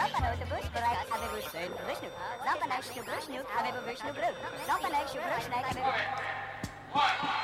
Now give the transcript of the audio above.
Zapanesh Bushbarak Abebushnu Vishnu. Zapanesh Bushnu Abebushnu Blue. Zapanesh Bushnak Abebu.